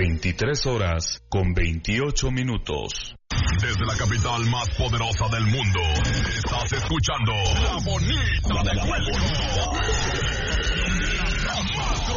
23:28. Desde la capital más poderosa del mundo, estás escuchando La Bonita de Cuello. La más